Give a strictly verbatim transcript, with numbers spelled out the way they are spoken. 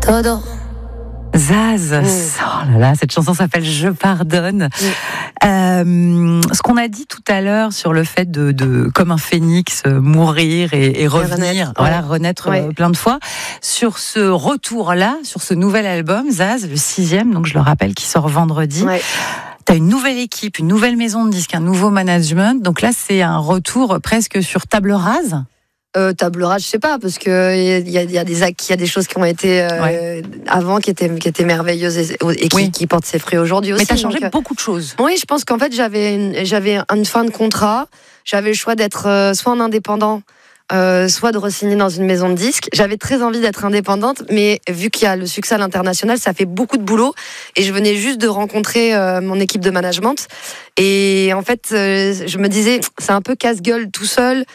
todo. Zaz, Mm. oh là là, cette chanson s'appelle Je pardonne. Mm. Euh, ce qu'on a dit tout à l'heure sur le fait de, de comme un phénix, mourir et, et revenir, et renaître, voilà, ouais. renaître ouais. plein de fois. Sur ce retour-là, sur ce nouvel album, Zaz, le sixième, donc je le rappelle, qui sort vendredi. Ouais. T'as une nouvelle équipe, une nouvelle maison de disques, un nouveau management. Donc là, c'est un retour presque sur table rase. Euh, table rase, je sais pas, parce que il y a, y a des acquis, il y a des choses qui ont été euh, ouais. avant, qui étaient qui étaient merveilleuses et, et qui, oui. qui portent ses fruits aujourd'hui aussi. Mais t'as changé donc, beaucoup de choses. Oui, je pense qu'en fait j'avais une, j'avais une fin de contrat, j'avais le choix d'être euh, soit en indépendant, euh, soit de re-signer dans une maison de disques. J'avais très envie d'être indépendante, mais vu qu'il y a le succès à l'international, ça fait beaucoup de boulot. Et je venais juste de rencontrer euh, mon équipe de management. Et en fait, euh, je me disais, c'est un peu casse-gueule tout seul.